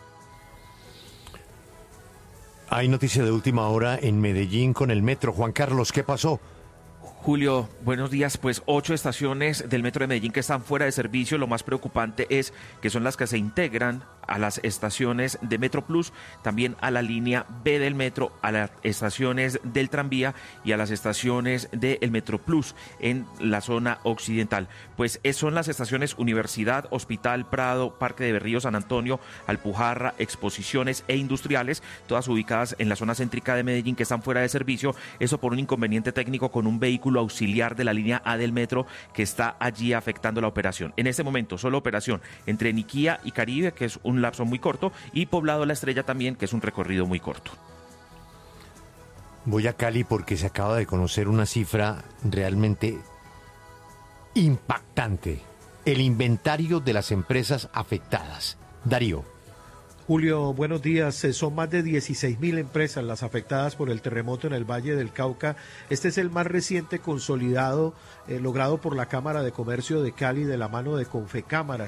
Hay noticia de última hora en Medellín con el metro. Juan Carlos, ¿qué pasó? Julio, buenos días. Pues ocho estaciones del metro de Medellín que están fuera de servicio. Lo más preocupante es que son las que se integran a las estaciones de Metro Plus, también a la línea B del metro, a las estaciones del tranvía y a las estaciones del Metro Plus en la zona occidental. Pues son las estaciones Universidad, Hospital, Prado, Parque de Berrío, San Antonio, Alpujarra, Exposiciones e Industriales, todas ubicadas en la zona céntrica de Medellín que están fuera de servicio. Eso por un inconveniente técnico con un vehículo auxiliar de la línea A del metro que está allí afectando la operación. En este momento solo operación entre Niquía y Caribe, que es un lapso muy corto, y Poblado La Estrella también, que es un recorrido muy corto. Voy a Cali porque se acaba de conocer una cifra realmente impactante. El inventario de las empresas afectadas. Darío. Julio, buenos días. Son más de dieciséis mil empresas las afectadas por el terremoto en el Valle del Cauca. Este es el más reciente consolidado eh, logrado por la Cámara de Comercio de Cali de la mano de Confecámaras.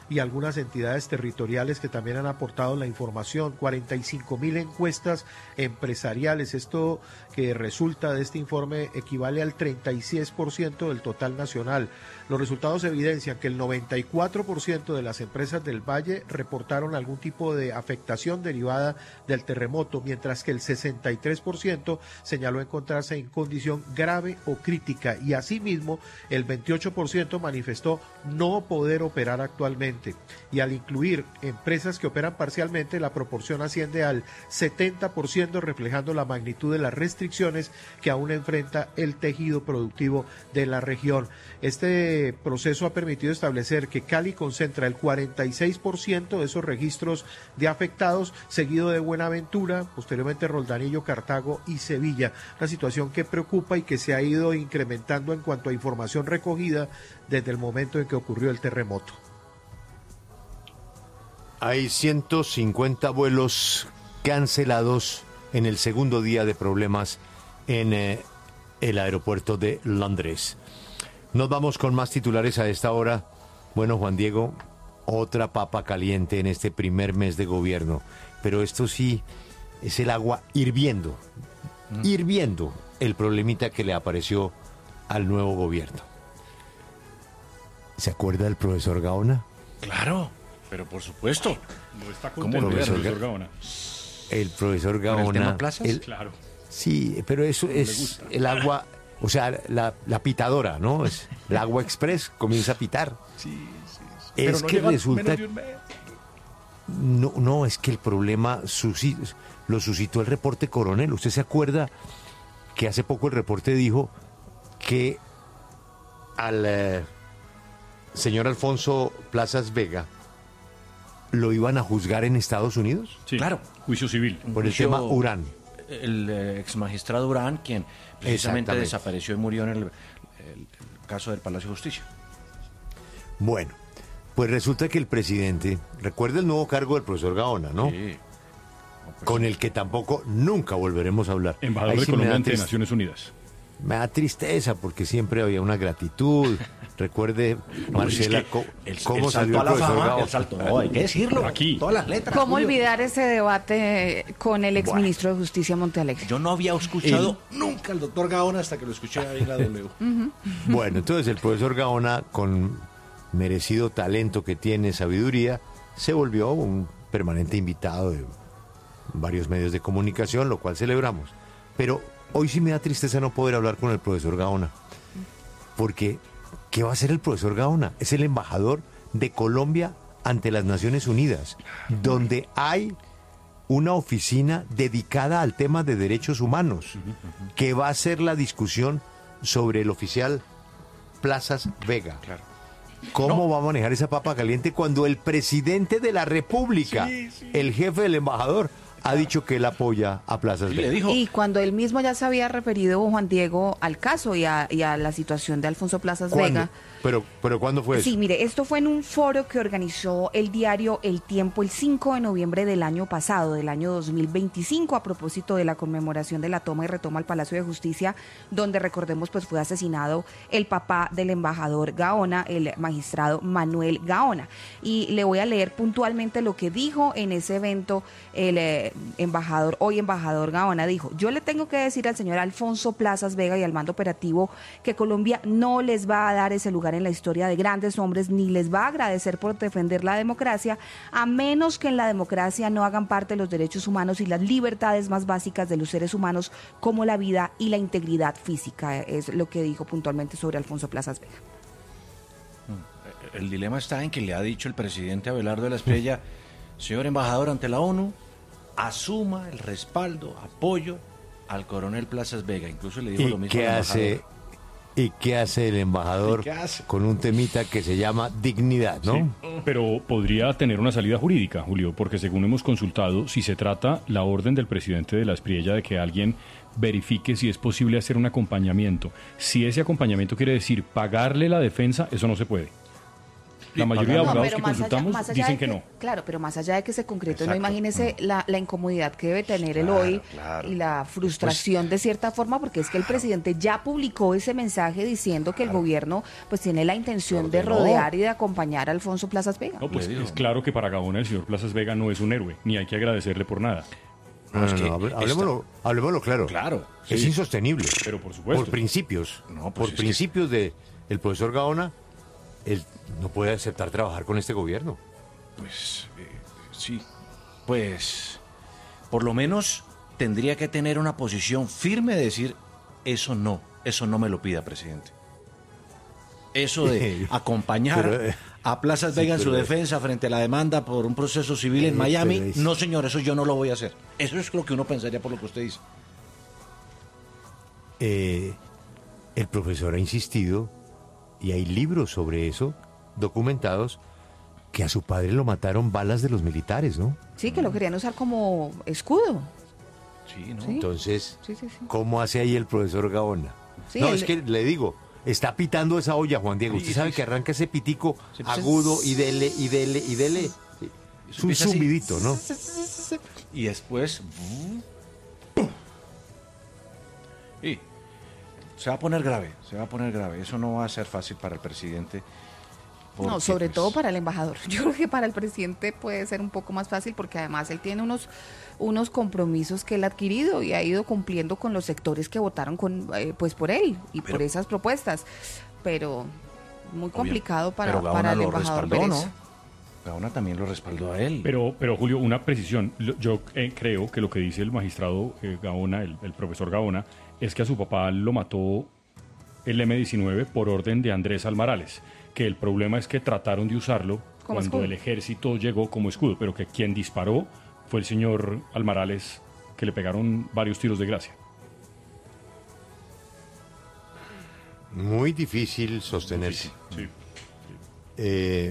y algunas entidades territoriales que también han aportado la información, cuarenta y cinco mil encuestas empresariales. Esto que resulta de este informe equivale al treinta y seis por ciento del total nacional. Los resultados evidencian que el noventa y cuatro por ciento de las empresas del Valle reportaron algún tipo de afectación derivada del terremoto, mientras que el sesenta y tres por ciento señaló encontrarse en condición grave o crítica, y asimismo el veintiocho por ciento manifestó no poder operar actualmente. Y al incluir empresas que operan parcialmente, la proporción asciende al setenta por ciento, reflejando la magnitud de las restricciones que aún enfrenta el tejido productivo de la región. Este proceso ha permitido establecer que Cali concentra el cuarenta y seis por ciento de esos registros de afectados, seguido de Buenaventura, posteriormente Roldanillo, Cartago y Sevilla. Una situación que preocupa y que se ha ido incrementando en cuanto a información recogida desde el momento en que ocurrió el terremoto. Hay ciento cincuenta vuelos cancelados en el segundo día de problemas en eh, el aeropuerto de Londres. Nos vamos con más titulares a esta hora. Bueno, Juan Diego, otra papa caliente en este primer mes de gobierno, pero esto sí es el agua hirviendo, mm. hirviendo el problemita que le apareció al nuevo gobierno. ¿Se acuerda del profesor Gaona? Claro, pero por supuesto. No está contento el profesor, profesor Gaona. El profesor Gaona. ¿Con el tema plazas? El, claro. Sí, pero eso es el agua, o sea, la, la pitadora, ¿no? Es el agua express comienza a pitar. Sí, sí. sí. Es pero que no resulta. No, no, es que el problema suscitó, lo suscitó el reporte Coronel. ¿Usted se acuerda que hace poco el reporte dijo que al eh, señor Alfonso Plazas Vega lo iban a juzgar en Estados Unidos? Sí, claro, juicio civil. Por el juicio, tema Urán. El eh, ex magistrado Urán, quien precisamente desapareció y murió en el, el, el caso del Palacio de Justicia. Bueno, pues resulta que el presidente, recuerda el nuevo cargo del profesor Gaona, ¿no? Sí. No, pues, con el que tampoco nunca volveremos a hablar. Embajador de Colombia ante Naciones Unidas. Me da tristeza porque siempre había una gratitud. Recuerde, Marcela, es que el, cómo el salió el profesor Gaona. El salto, no, hay que decirlo. Aquí. Todas las letras. ¿Cómo Julio? olvidar ese debate con el exministro bueno. de Justicia, Montealegre? Yo no había escuchado el... nunca al doctor Gaona hasta que lo escuché ahí en la W. uh-huh. Bueno, entonces el profesor Gaona, con merecido talento que tiene, sabiduría, se volvió un permanente invitado de varios medios de comunicación, lo cual celebramos. Pero hoy sí me da tristeza no poder hablar con el profesor Gaona, porque ¿qué va a hacer el profesor Gaona? Es el embajador de Colombia ante las Naciones Unidas, donde hay una oficina dedicada al tema de derechos humanos, que va a hacer la discusión sobre el oficial Plazas Vega. Claro. ¿Cómo no. va a manejar esa papa caliente cuando el presidente de la República, sí, sí. el jefe del embajador, ha dicho que él apoya a Plazas Vega? Dijo. Y cuando él mismo ya se había referido, Juan Diego, al caso y a, y a la situación de Alfonso Plazas ¿Cuándo? Vega. Pero, pero ¿cuándo fue eso? Sí, mire, esto fue en un foro que organizó el diario El Tiempo el cinco de noviembre del año pasado, del año dos mil veinticinco, a propósito de la conmemoración de la toma y retoma al Palacio de Justicia, donde, recordemos, pues fue asesinado el papá del embajador Gaona, el magistrado Manuel Gaona. Y le voy a leer puntualmente lo que dijo en ese evento el eh, embajador, hoy embajador Gaona. Dijo: yo le tengo que decir al señor Alfonso Plazas Vega y al mando operativo que Colombia no les va a dar ese lugar en la historia de grandes hombres, ni les va a agradecer por defender la democracia, a menos que en la democracia no hagan parte los derechos humanos y las libertades más básicas de los seres humanos, como la vida y la integridad física. Es lo que dijo puntualmente sobre Alfonso Plazas Vega. El dilema está en que le ha dicho el presidente Abelardo de la Espriella: señor embajador ante la ONU, asuma el respaldo, apoyo al coronel Plazas Vega. Incluso le dijo lo mismo ¿qué al hace? embajador. ¿Y qué hace el embajador con un temita que se llama dignidad, no? Sí, pero podría tener una salida jurídica, Julio, porque según hemos consultado, si se trata la orden del presidente de la Espriella de que alguien verifique si es posible hacer un acompañamiento, si ese acompañamiento quiere decir pagarle la defensa, eso no se puede. La mayoría de abogados que consultamos allá, allá dicen que, que no. Claro, pero más allá de que se concrete, Exacto. no imagínese la, la incomodidad que debe tener Claro, él hoy claro. y la frustración Después, de cierta forma, porque es que el presidente ya publicó ese mensaje diciendo que el gobierno pues tiene la intención de ordenó. rodear y de acompañar a Alfonso Plazas Vega. No, pues Le digo. es claro que para Gaona el señor Plazas Vega no es un héroe, ni hay que agradecerle por nada. No, no, no, hable- hablemoslo, hablemoslo claro. Claro, Es sí. insostenible. Pero por supuesto. Por principios. No, pues por es que- principios de el profesor Gaona, él no puede aceptar trabajar con este gobierno. Pues eh, sí, pues por lo menos tendría que tener una posición firme de decir, eso no, eso no me lo pida, presidente. Eso de acompañar Pero, eh, a Plazas sí, Vega en su pero- defensa frente a la demanda por un proceso civil Eh, en Miami, pero es- no señor, eso yo no lo voy a hacer. Eso es lo que uno pensaría por lo que usted dice. Eh, el profesor ha insistido, y hay libros sobre eso, documentados, que a su padre lo mataron balas de los militares, ¿no? Sí, que lo querían usar como escudo. Sí, ¿no? Sí. Entonces, Sí, sí, sí. ¿cómo hace ahí el profesor Gaona? Sí, no, él- es que le digo, está pitando esa olla, Juan Diego. Usted Sí, sabe sí, que sí. arranca ese pitico Sí, pues agudo es- y dele, y dele, y dele. Sí. Es un Empieza así. zumbidito, ¿no? Y después... Y se va a poner grave, se va a poner grave. Eso no va a ser fácil para el presidente. No, porque, sobre pues, todo para el embajador. Yo creo que para el presidente puede ser un poco más fácil porque además él tiene unos, unos compromisos que él ha adquirido y ha ido cumpliendo con los sectores que votaron con, eh, pues por él y Pero- por esas propuestas. Pero muy complicado para, pero Gaona para el lo embajador respaldó, Pérez. ¿no? Gaona también lo respaldó a él. Pero, pero Julio, una precisión. Lo- Yo eh, creo que lo que dice el magistrado eh, Gaona, el, el profesor Gaona, es que a su papá lo mató el eme diecinueve por orden de Andrés Almarales, que el problema es que trataron de usarlo Como cuando escudo. el ejército llegó como escudo, pero que quien disparó fue el señor Almarales, que le pegaron varios tiros de gracia. Muy difícil sostenerse. Sí. Eh,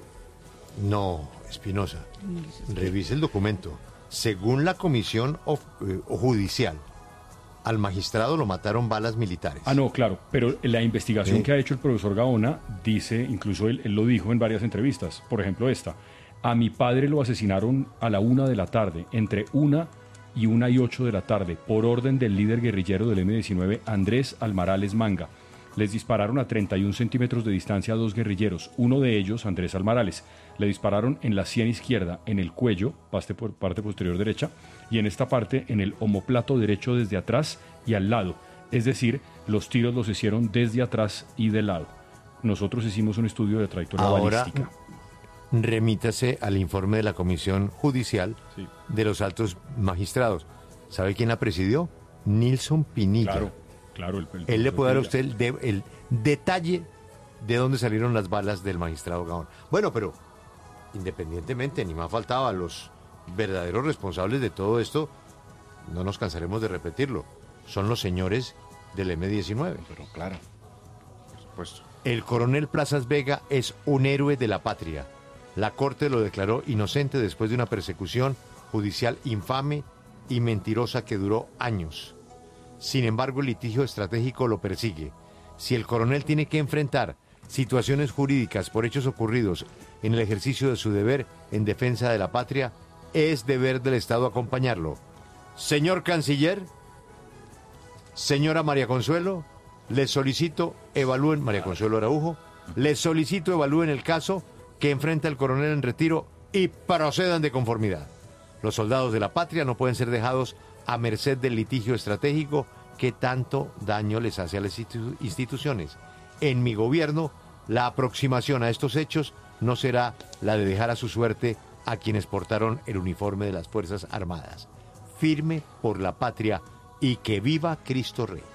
no, Espinosa, revise el documento. Según la comisión of- eh, judicial, al magistrado lo mataron balas militares. Ah, no, claro, pero la investigación Sí. que ha hecho el profesor Gaona dice, incluso él, él lo dijo en varias entrevistas, por ejemplo esta, a mi padre lo asesinaron a la una de la tarde, entre una y una y ocho de la tarde, por orden del líder guerrillero del eme diecinueve, Andrés Almarales Manga. Les dispararon a treinta y un centímetros de distancia a dos guerrilleros, uno de ellos, Andrés Almarales. Le dispararon en la sien izquierda, en el cuello, parte, por, parte posterior derecha, y en esta parte, en el omóplato derecho desde atrás y al lado. Es decir, los tiros los hicieron desde atrás y de lado. Nosotros hicimos un estudio de trayectoria Ahora, balística. remítase al informe de la comisión judicial Sí. de los altos magistrados. ¿Sabe quién la presidió? Nilson Pinilla. Claro, claro. El, el Él le profesor puede dar a Pinilla. usted el, de- el detalle de dónde salieron las balas del magistrado Gaona. Bueno, pero independientemente, ni más faltaba, los verdaderos responsables de todo esto, no nos cansaremos de repetirlo, son los señores del eme diecinueve. Pero claro, por supuesto. El coronel Plazas Vega es un héroe de la patria. La Corte lo declaró inocente después de una persecución judicial infame y mentirosa que duró años. Sin embargo, el litigio estratégico lo persigue. Si el coronel tiene que enfrentar situaciones jurídicas por hechos ocurridos en el ejercicio de su deber en defensa de la patria, es deber del Estado acompañarlo. Señor canciller, señora María Consuelo, les solicito evalúen, María Consuelo Araujo, les solicito evalúen el caso que enfrenta el coronel en retiro y procedan de conformidad. Los soldados de la patria no pueden ser dejados a merced del litigio estratégico que tanto daño les hace a las institu- instituciones. En mi gobierno, la aproximación a estos hechos no será la de dejar a su suerte a quienes portaron el uniforme de las Fuerzas Armadas. Firme por la patria y que viva Cristo Rey.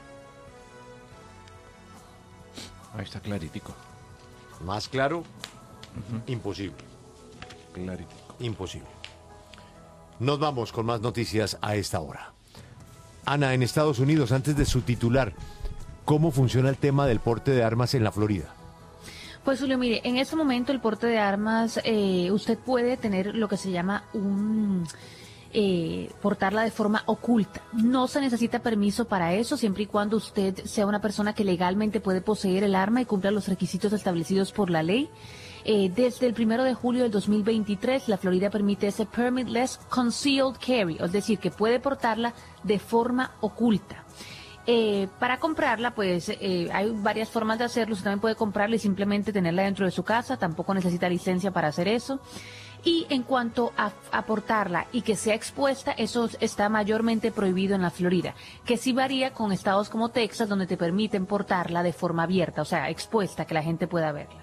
Ahí está claritico. Más claro, imposible. Claritico. Imposible. Nos vamos con más noticias a esta hora. Ana, en Estados Unidos, antes de su titular, ¿cómo funciona el tema del porte de armas en la Florida? Pues Julio, mire, en este momento el porte de armas, eh, usted puede tener lo que se llama un... Eh, portarla de forma oculta. No se necesita permiso para eso, siempre y cuando usted sea una persona que legalmente puede poseer el arma y cumpla los requisitos establecidos por la ley. Eh, desde el primero de julio del dos mil veintitrés, la Florida permite ese permitless concealed carry, es decir, que puede portarla de forma oculta. Eh, para comprarla, pues eh, hay varias formas de hacerlo. Usted también puede comprarla y simplemente tenerla dentro de su casa, tampoco necesita licencia para hacer eso. Y en cuanto a, a portarla y que sea expuesta, eso está mayormente prohibido en la Florida, que sí varía con estados como Texas, donde te permiten portarla de forma abierta, o sea, expuesta, que la gente pueda verla.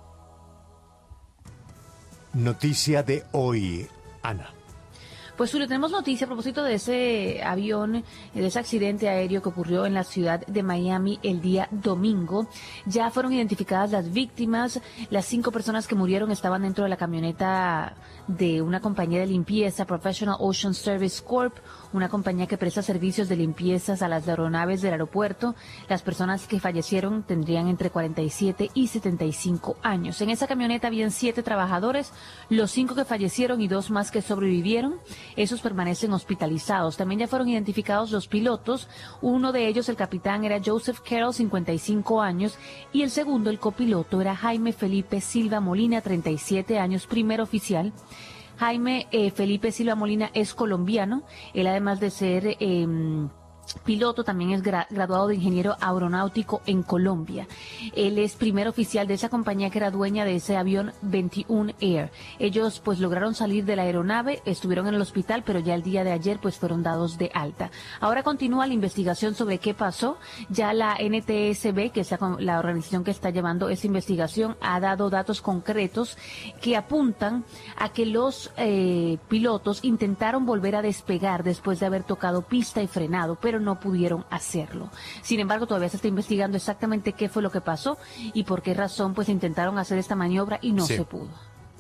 Noticia de hoy, Ana. Pues Julio, tenemos noticia a propósito de ese avión, de ese accidente aéreo que ocurrió en la ciudad de Miami el día domingo. Ya fueron identificadas las víctimas. Las cinco personas que murieron estaban dentro de la camioneta de una compañía de limpieza, Professional Ocean Service Corp, una compañía que presta servicios de limpiezas a las aeronaves del aeropuerto. Las personas que fallecieron tendrían entre cuarenta y siete y setenta y cinco años. En esa camioneta habían siete trabajadores, los cinco que fallecieron y dos más que sobrevivieron. Esos permanecen hospitalizados. También ya fueron identificados los pilotos. Uno de ellos, el capitán, era Joseph Carroll, cincuenta y cinco años, y el segundo, el copiloto, era Jaime Felipe Silva Molina, treinta y siete años, primer oficial. Jaime eh, Felipe Silva Molina es colombiano. Él, además de ser eh, piloto, también es gra graduado de ingeniero aeronáutico en Colombia. Él es primer oficial de esa compañía que era dueña de ese avión veintiuno Air. Ellos pues lograron salir de la aeronave, estuvieron en el hospital, pero ya el día de ayer pues fueron dados de alta. Ahora continúa la investigación sobre qué pasó. Ya la N T S B, que es la, la organización que está llevando esa investigación, ha dado datos concretos que apuntan a que los eh, pilotos intentaron volver a despegar después de haber tocado pista y frenado, pero no pudieron hacerlo. Sin embargo, todavía se está investigando exactamente qué fue lo que pasó y por qué razón pues intentaron hacer esta maniobra y no sí. se pudo.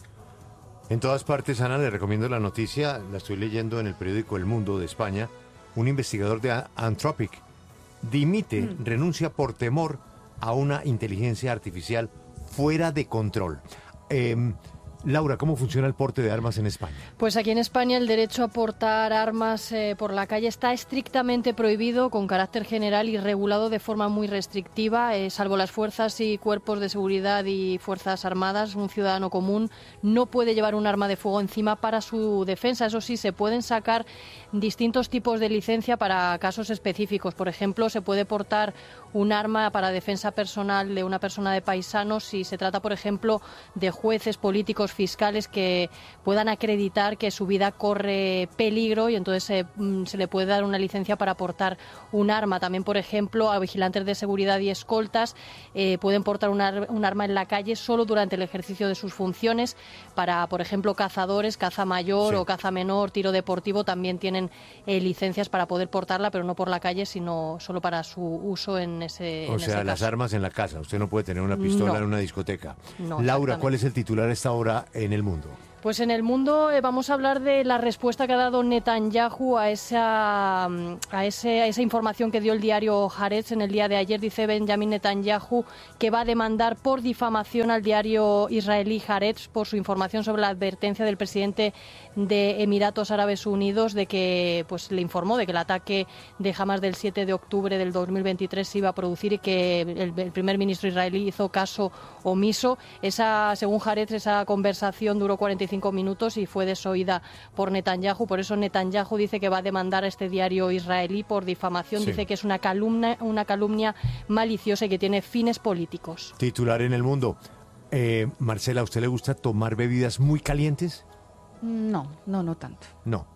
En todas partes, Ana, le recomiendo la noticia, la estoy leyendo en el periódico El Mundo de España. Un investigador de Anthropic dimite, mm. renuncia por temor a una inteligencia artificial fuera de control. Eh, Laura, ¿cómo funciona el porte de armas en España? Pues aquí en España el derecho a portar armas eh, por la calle está estrictamente prohibido, con carácter general y regulado de forma muy restrictiva, eh, salvo las fuerzas y cuerpos de seguridad y fuerzas armadas. Un ciudadano común no puede llevar un arma de fuego encima para su defensa. Eso sí, se pueden sacar distintos tipos de licencia para casos específicos. Por ejemplo, se puede portar un arma para defensa personal de una persona de paisanos si se trata, por ejemplo, de jueces, políticos, fiscales que puedan acreditar que su vida corre peligro, y entonces se, se le puede dar una licencia para portar un arma. También, por ejemplo, a vigilantes de seguridad y escoltas eh, pueden portar un, ar un arma en la calle solo durante el ejercicio de sus funciones. Para, por ejemplo, cazadores, caza mayor sí. o caza menor, tiro deportivo, también tienen eh, licencias para poder portarla, pero no por la calle, sino solo para su uso en ese O en sea, ese las caso. armas en la casa. Usted no puede tener una pistola no. en una discoteca. No, Laura, ¿cuál es el titular a esta hora en El Mundo? Pues en El Mundo eh, vamos a hablar de la respuesta que ha dado Netanyahu a esa, a, ese, a esa información que dio el diario Haaretz en el día de ayer. Dice Benjamin Netanyahu que va a demandar por difamación al diario israelí Haaretz por su información sobre la advertencia del presidente de Emiratos Árabes Unidos de que pues le informó de que el ataque de Hamas del siete de octubre del dos mil veintitrés se iba a producir y que el, el primer ministro israelí hizo caso omiso. Esa, según Haaretz, esa conversación duró cuarenta y cinco minutos y fue desoída por Netanyahu. Por eso Netanyahu dice que va a demandar a este diario israelí por difamación. Sí. Dice que es una calumnia, una calumnia maliciosa y que tiene fines políticos. Titular en El Mundo. Eh, Marcela, ¿a usted le gusta tomar bebidas muy calientes? No, no, no tanto. No.